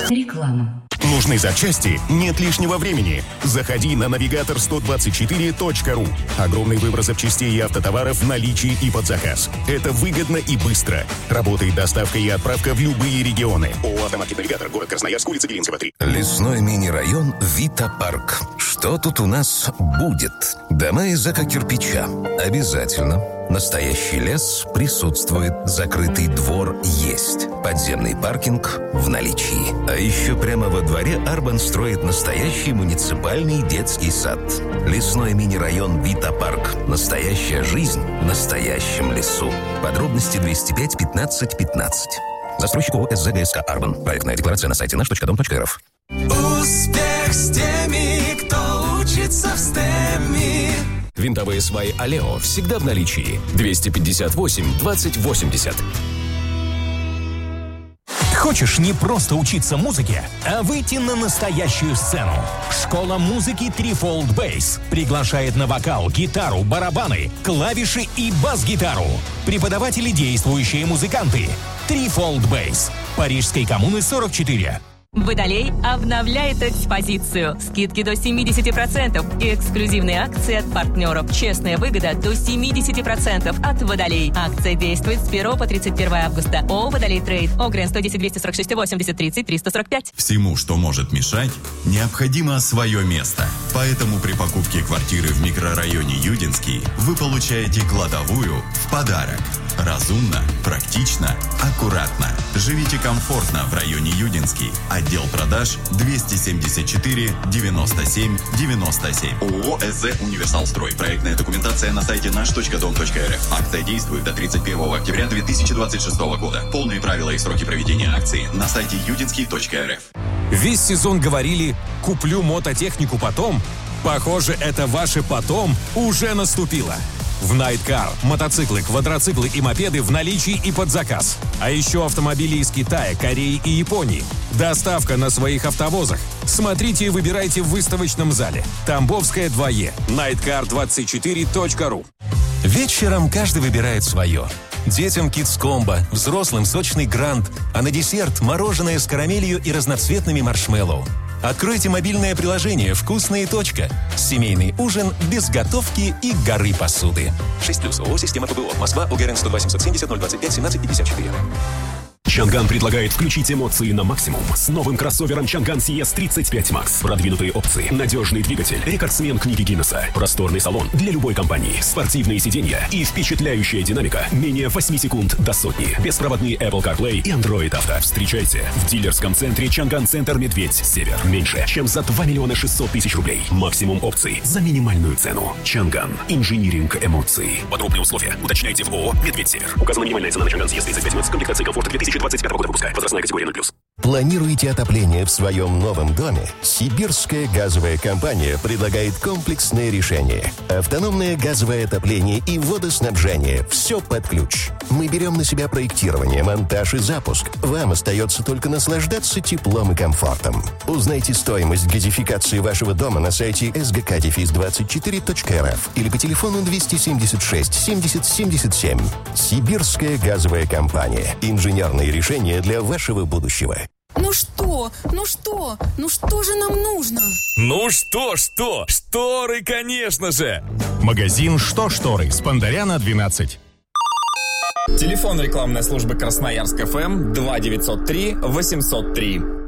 Реклама. Нужны запчасти? Нет лишнего времени. Заходи на navigator124.ru. Огромный выбор запчастей и автотоваров в наличии и под заказ. Это выгодно и быстро. Работает доставка и отправка в любые регионы. ООО «Автомаркет Навигатор», город Красноярск, улица Белинского, 3. Лесной мини-район Вита-парк. Что тут у нас будет? Дома из эко-кирпича. Обязательно. Настоящий лес присутствует. Закрытый двор есть. Подземный паркинг в наличии. А еще прямо во дворе Арбан строит настоящий муниципальный детский сад. Лесной мини-район Вита-парк. Настоящая жизнь в настоящем лесу. Подробности 205 15 15. Застройщик ООО «СЗГСК Арбан». Проектная декларация на сайте наш.дом.рф. Успех с теми, кто учится в STEM. Винтовые сваи Алео всегда в наличии. 258 20 80. Хочешь не просто учиться музыке, а выйти на настоящую сцену? Школа музыки Threefold Bass приглашает на вокал, гитару, барабаны, клавиши и бас-гитару. Преподаватели, действующие музыканты. Threefold Bass. Парижской коммуны 44. Водолей обновляет экспозицию. Скидки до 70% и эксклюзивные акции от партнеров. Честная выгода до 70% от Водолей. Акция действует с 1 по 31 августа. ООО «Водолей Трейд». ОГРН 110 246 80 30 345. Всему, что может мешать, необходимо свое место. Поэтому при покупке квартиры в микрорайоне Юдинский вы получаете кладовую в подарок. Разумно, практично, аккуратно. Живите комфортно в районе Юдинский. Отдел продаж 274 97 97. ООО «СЗ Универсал Строй». Проектная документация на сайте наш.дом.рф. Акция действует до 31 октября 2026 года. Полные правила и сроки проведения акции на сайте юдинский.рф. Весь сезон говорили «Куплю мототехнику потом». Похоже, это ваше «потом» уже наступило. В Найткар мотоциклы, квадроциклы и мопеды в наличии и под заказ. А еще автомобили из Китая, Кореи и Японии. Доставка на своих автовозах. Смотрите и выбирайте в выставочном зале. Тамбовская 2Е. Найткар24.ру. Вечером каждый выбирает свое. Детям Kids Combo, взрослым сочный грант, а на десерт мороженое с карамелью и разноцветными маршмеллоу. Откройте мобильное приложение «Вкусная точка». Семейный ужин без готовки и горы посуды. 6+. ООО «Система ПБО». Москва, УГРН 102 770 025 17 54. Чанган предлагает включить эмоции на максимум с новым кроссовером Чанган CS35 Max. Продвинутые опции, надежный двигатель, рекордсмен книги Гиннесса, просторный салон для любой компании, спортивные сиденья и впечатляющая динамика менее 8 секунд до сотни. Беспроводные Apple CarPlay и Android Auto. Встречайте в дилерском центре Чанган Центр Медведь Север. Меньше, чем за 2 600 000 рублей. Максимум опций за минимальную цену. Чанган. Инжиниринг эмоций. Подробные условия уточняйте в ООО «Медведь Север». Указана минимальная цена на Чанган CS35 Max. Комплектация комфорта 2025 года выпуска. Возрастная категория 0+. Планируете отопление в своем новом доме? Сибирская газовая компания предлагает комплексное решение. Автономное газовое отопление и водоснабжение. Все под ключ. Мы берем на себя проектирование, монтаж и запуск. Вам остается только наслаждаться теплом и комфортом. Узнайте стоимость газификации вашего дома на сайте sgk-24.rf или по телефону 276 70 77. Сибирская газовая компания. Инженерные решения для вашего будущего. Ну что же нам нужно? Ну что? Шторы, конечно же! Магазин «Что шторы» с Пандаряна 12. Телефон рекламной службы Красноярск ФМ 2903 803.